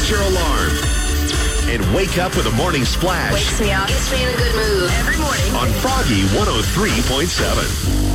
Set your alarm. And wake up with a morning splash. Wakes me up. Gets me in a good mood. Every morning. On Froggy 103.7.